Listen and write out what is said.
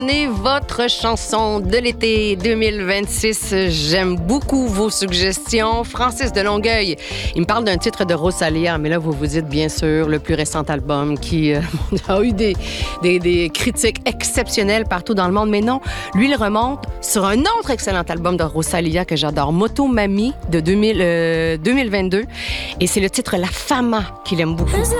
Votre chanson de l'été 2026. J'aime beaucoup vos suggestions. Francis de Longueuil, il me parle d'un titre de Rosalia, mais là, vous vous dites bien sûr le plus récent album qui a eu des critiques exceptionnelles partout dans le monde. Mais non, lui, il remonte sur un autre excellent album de Rosalia que j'adore, Moto Mami de 2022. Et c'est le titre La Fama qu'il aime beaucoup.